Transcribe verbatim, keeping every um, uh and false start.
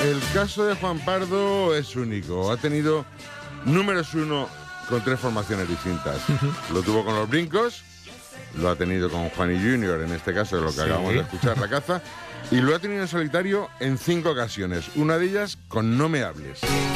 El caso de Juan Pardo es único. Ha tenido números uno con tres formaciones distintas. Uh-huh. Lo tuvo con los Brincos, lo ha tenido con Juani Junior, en este caso, lo que sí. acabamos de escuchar, La Caza, y lo ha tenido en solitario en cinco ocasiones. Una de ellas con No me hables.